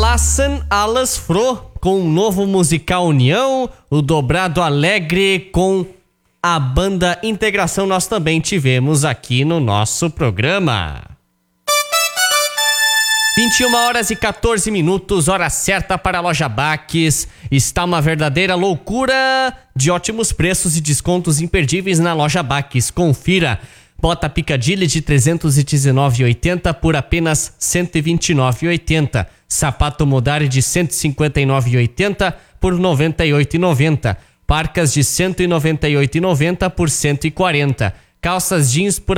Passen alles froh com o novo musical União, o Dobrado Alegre com a banda Integração nós também tivemos aqui no nosso programa. 21h14, hora certa para a Loja Baques. Está uma verdadeira loucura de ótimos preços e descontos imperdíveis na Loja Baques. Confira. Bota Picadilly de R$ 319,80 por apenas R$ 129,80. Sapato Modari de R$ 159,80 por R$ 98,90. Parcas de R$ 198,90 por R$ 140. Calças jeans por